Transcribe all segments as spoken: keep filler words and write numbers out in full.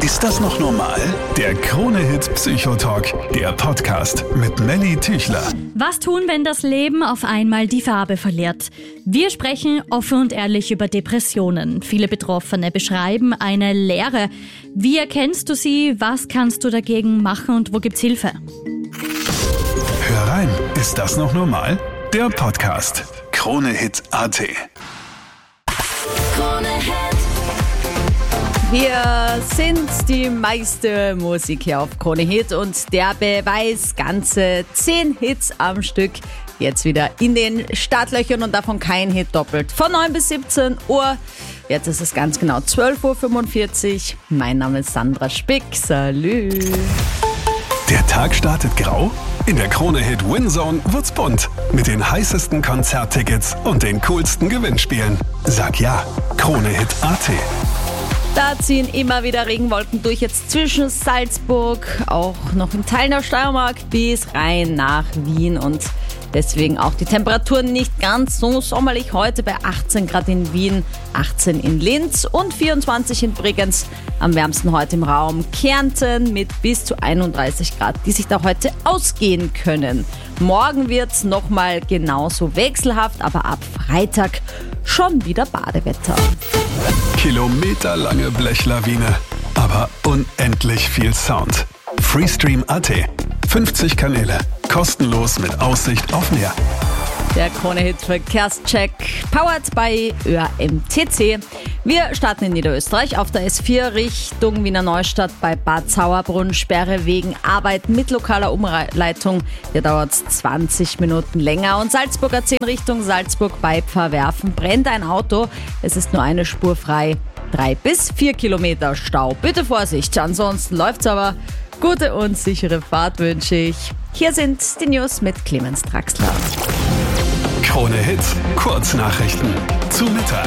Ist das noch normal? Der Krone-Hit Psychotalk, der Podcast mit Melly Tüchler. Was tun, wenn das Leben auf einmal die Farbe verliert? Wir sprechen offen und ehrlich über Depressionen. Viele Betroffene beschreiben eine Leere. Wie erkennst du sie? Was kannst du dagegen machen und wo gibt's Hilfe? Hör rein, ist das noch normal? Der Podcast. Krone-Hit Punkt a t. Wir sind die meiste Musik hier auf Krone Hit und der Beweis, ganze zehn Hits am Stück. Jetzt wieder in den Startlöchern und davon kein Hit doppelt. Von neun bis siebzehn Uhr. Jetzt ist es ganz genau zwölf Uhr fünfundvierzig. Mein Name ist Sandra Spick. Salü. Der Tag startet grau? In der Krone-Hit Winzone wird's bunt. Mit den heißesten Konzerttickets und den coolsten Gewinnspielen. Sag ja, Krone-Hit Punkt a t. Da ziehen immer wieder Regenwolken durch, jetzt zwischen Salzburg, auch noch in Teilen der Steiermark bis rein nach Wien und deswegen auch die Temperaturen nicht ganz so sommerlich. Heute bei achtzehn Grad in Wien, achtzehn in Linz und vierundzwanzig in Bregenz. Am wärmsten heute im Raum Kärnten mit bis zu einunddreißig Grad, die sich da heute ausgehen können. Morgen wird es nochmal genauso wechselhaft, aber ab Freitag schon wieder Badewetter. Kilometerlange Blechlawine, aber unendlich viel Sound. Freestream Punkt a t. fünfzig Kanäle, kostenlos mit Aussicht auf Meer. Der Krone-Hit Verkehrscheck, powered by Ö A M T C. Wir starten in Niederösterreich auf der S vier Richtung Wiener Neustadt bei Bad Sauerbrunn. Sperre wegen Arbeit mit lokaler Umleitung. Hier dauert es zwanzig Minuten länger. Und Salzburger zehn Richtung Salzburg bei Pfarrwerfen brennt ein Auto. Es ist nur eine Spur frei. Drei bis vier Kilometer Stau. Bitte Vorsicht, ansonsten läuft's aber. Gute und sichere Fahrt wünsche ich. Hier sind die News mit Clemens Draxler. Krone Hit, Kurznachrichten zu Mittag.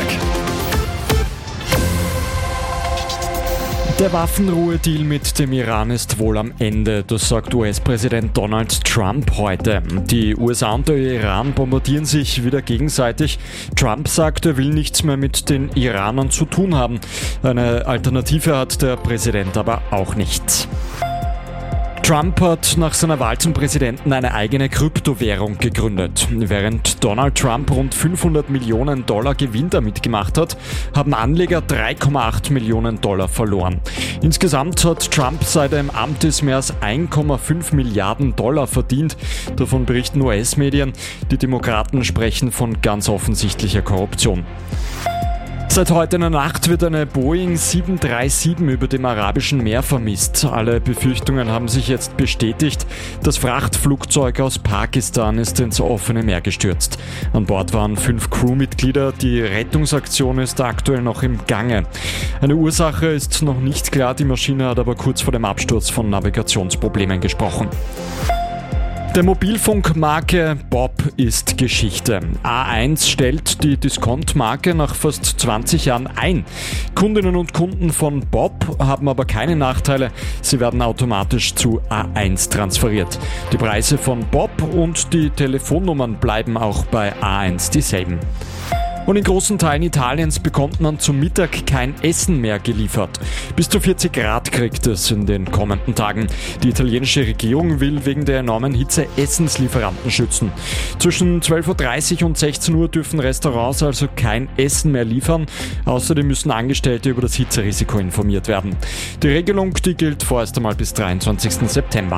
Der Waffenruhedeal mit dem Iran ist wohl am Ende, das sagt U S-Präsident Donald Trump heute. Die U S A und der Iran bombardieren sich wieder gegenseitig. Trump sagt, er will nichts mehr mit den Iranern zu tun haben. Eine Alternative hat der Präsident aber auch nicht. Trump hat nach seiner Wahl zum Präsidenten eine eigene Kryptowährung gegründet. Während Donald Trump rund fünfhundert Millionen Dollar Gewinn damit gemacht hat, haben Anleger drei Komma acht Millionen Dollar verloren. Insgesamt hat Trump seit er im Amt ist mehr als ein Komma fünf Milliarden Dollar verdient. Davon berichten U S-Medien. Die Demokraten sprechen von ganz offensichtlicher Korruption. Seit heute in der Nacht wird eine Boeing sieben drei sieben über dem Arabischen Meer vermisst. Alle Befürchtungen haben sich jetzt bestätigt. Das Frachtflugzeug aus Pakistan ist ins offene Meer gestürzt. An Bord waren fünf Crewmitglieder. Die Rettungsaktion ist aktuell noch im Gange. Eine Ursache ist noch nicht klar. Die Maschine hat aber kurz vor dem Absturz von Navigationsproblemen gesprochen. Der Mobilfunkmarke Bob ist Geschichte. A eins stellt die Discount-Marke nach fast zwanzig Jahren ein. Kundinnen und Kunden von Bob haben aber keine Nachteile. Sie werden automatisch zu A eins transferiert. Die Preise von Bob und die Telefonnummern bleiben auch bei A eins dieselben. Und in großen Teilen Italiens bekommt man zum Mittag kein Essen mehr geliefert. Bis zu vierzig Grad kriegt es in den kommenden Tagen. Die italienische Regierung will wegen der enormen Hitze Essenslieferanten schützen. Zwischen zwölf Uhr dreißig und sechzehn Uhr dürfen Restaurants also kein Essen mehr liefern. Außerdem müssen Angestellte über das Hitzerisiko informiert werden. Die Regelung, die gilt vorerst einmal bis dreiundzwanzigsten September.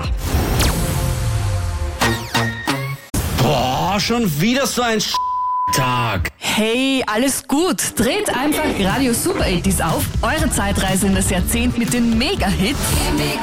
Boah, schon wieder so ein Tag. Hey, alles gut. Dreht einfach Radio Super achtzig auf. Eure Zeitreise in das Jahrzehnt mit den Mega-Hits.